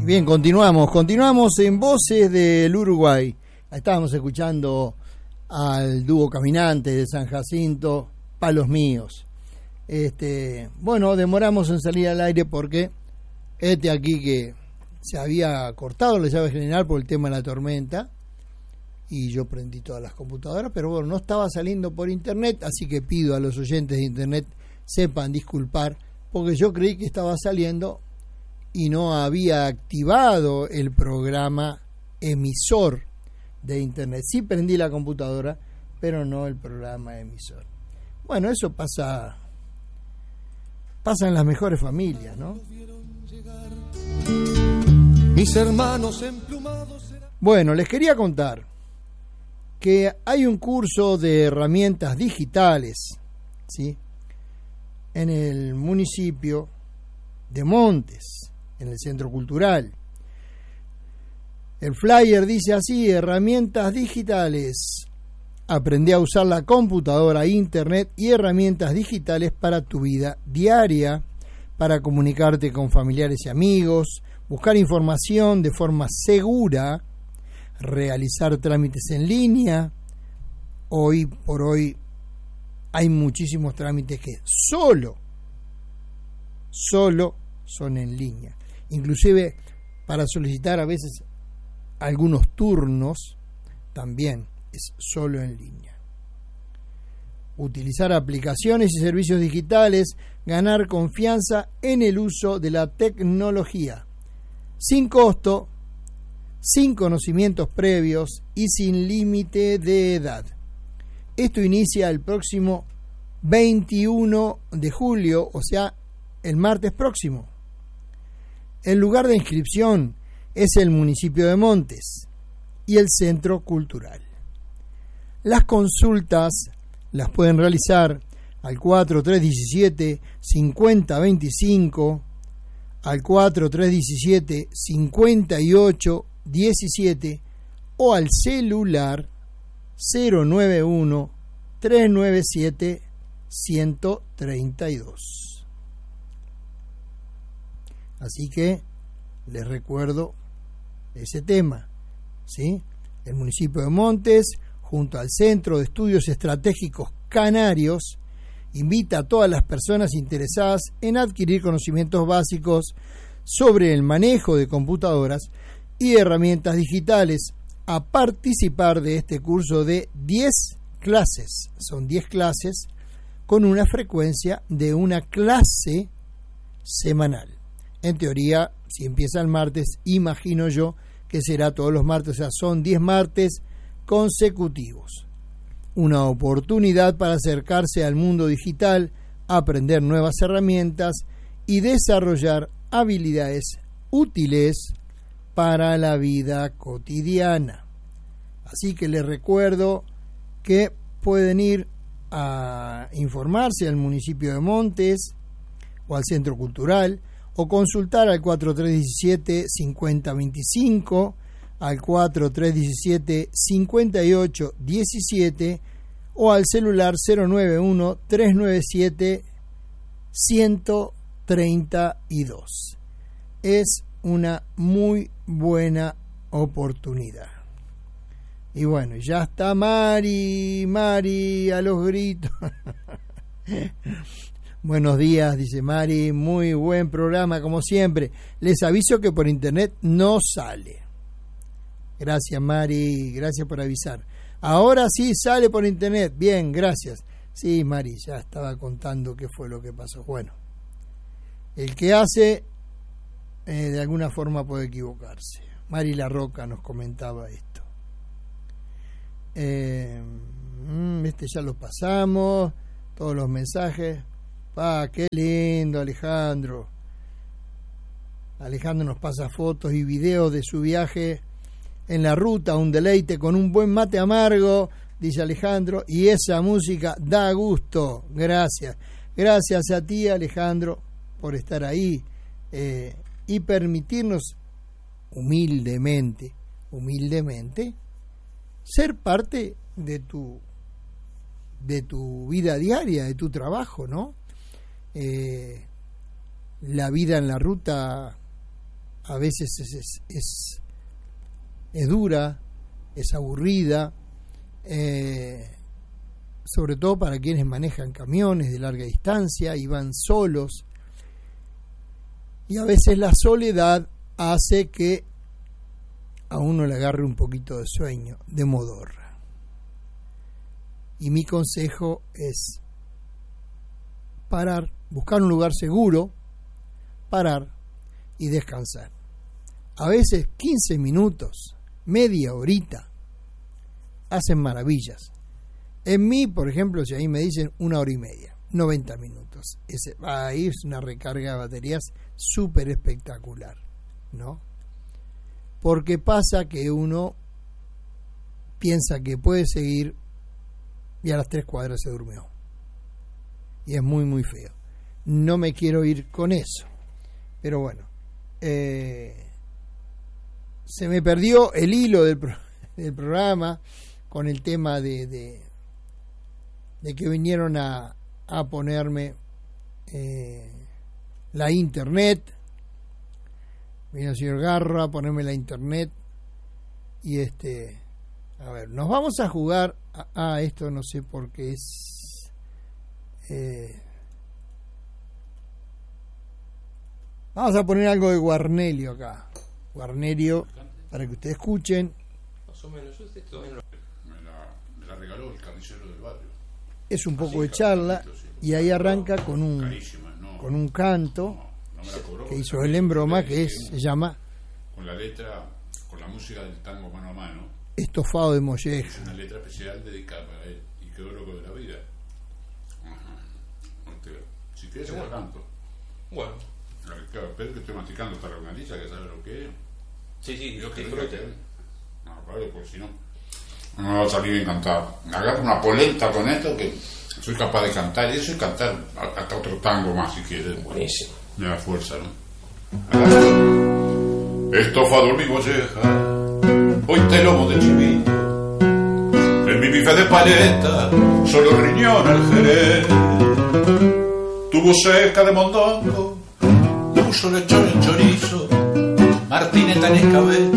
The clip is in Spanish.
Bien, continuamos en Voces del Uruguay. Estábamos escuchando al dúo Caminante de San Jacinto, Palos Míos. Bueno, demoramos en salir al aire porque aquí que se había cortado la llave general por el tema de la tormenta y yo prendí todas las computadoras, pero bueno, no estaba saliendo por internet, así que pido a los oyentes de internet sepan disculpar porque yo creí que estaba saliendo y no había activado el programa emisor de internet. Sí prendí la computadora, pero no el programa emisor. Bueno, eso pasa en las mejores familias, ¿no? Mis hermanos emplumados. Bueno, les quería contar que hay un curso de herramientas digitales, ¿sí?, en el municipio de Montes, en el Centro Cultural. El flyer dice así: herramientas digitales. Aprende a usar la computadora, internet y herramientas digitales para tu vida diaria, para comunicarte con familiares y amigos, buscar información de forma segura, realizar trámites en línea. Hoy por hoy hay muchísimos trámites que solo son en línea. Inclusive para solicitar a veces algunos turnos también es solo en línea. Utilizar aplicaciones y servicios digitales, ganar confianza en el uso de la tecnología, sin costo, sin conocimientos previos y sin límite de edad. Esto inicia el próximo 21 de julio, o sea, el martes próximo. El lugar de inscripción es el municipio de Montes y el Centro Cultural. Las consultas las pueden realizar al 4317-5025, al 4317-5817 o al celular 091-397-132. Así que les recuerdo ese tema, ¿sí? El municipio de Montes, junto al Centro de Estudios Estratégicos Canarios, invita a todas las personas interesadas en adquirir conocimientos básicos sobre el manejo de computadoras y herramientas digitales a participar de este curso de 10 clases. Son 10 clases con una frecuencia de una clase semanal. En teoría, si empieza el martes, imagino yo que será todos los martes, o sea, son 10 martes consecutivos. Una oportunidad para acercarse al mundo digital, aprender nuevas herramientas y desarrollar habilidades útiles para la vida cotidiana. Así que les recuerdo que pueden ir a informarse al municipio de Montes o al Centro Cultural o consultar al 4317-5025, al 4317-5817 o al celular 091-397-132. Es una muy buena oportunidad. Y bueno, ya está Mari a los gritos. Buenos días, dice Mari, muy buen programa como siempre. Les aviso que por internet no sale. Gracias, Mari, gracias por avisar. Ahora sí sale por internet. Bien, gracias. Sí, Mari, ya estaba contando qué fue lo que pasó. Bueno, el que hace de alguna forma puede equivocarse. Mari La Roca nos comentaba esto. Ya lo pasamos, todos los mensajes. Qué lindo, Alejandro. Alejandro nos pasa fotos y videos de su viaje en la ruta, un deleite con un buen mate amargo, dice Alejandro, y esa música da gusto. Gracias. Gracias a ti, Alejandro, por estar ahí y permitirnos humildemente, ser parte de tu vida diaria, de tu trabajo, ¿no? La vida en la ruta a veces es dura, es aburrida, sobre todo para quienes manejan camiones de larga distancia y van solos, y a veces la soledad hace que a uno le agarre un poquito de sueño, de modorra. Y mi consejo es parar, buscar un lugar seguro, parar y descansar. A veces 15 minutos, media horita, hacen maravillas. En mí, por ejemplo, si ahí me dicen 1 hora y media, 90 minutos, ahí es una recarga de baterías súper espectacular, ¿no? Porque pasa que uno piensa que puede seguir y a las 3 cuadras se durmió. Y es muy, muy feo. No me quiero ir con eso. Pero bueno, se me perdió el hilo del programa con el tema de que vinieron a ponerme la internet. Vino el señor Garro a ponerme la internet. Y a ver, nos vamos a jugar esto no sé por qué es vamos a poner algo de Guarnelio acá. Guarnelio, para que ustedes escuchen. Más o menos, me la regaló el carnicero del barrio. Es un poco de charla, y ahí arranca con un canto que hizo él en broma, que se llama, con la letra, con la música del tango mano a mano, Estofado de Molleja. es una letra especial dedicada para él, y quedó loco de la vida. Ajá. Si quieres, la canto. Bueno. Claro, pero que estoy masticando esta organiza, que sabe lo que es. Sí, Yo que disfrute. No, vale, porque si no me va a salir bien cantado. Agarro una polenta con esto que soy capaz de cantar, y eso es cantar hasta otro tango más si quieres. Buenísimo. Me da fuerza, ¿no? Agarro. Estofado en mi molleja, hoy te lomo de chivito, en mi bife de paleta, solo riñón al jerez, tuvo seca de mondongo, puso lechón en chorizo, martineta en escabeche,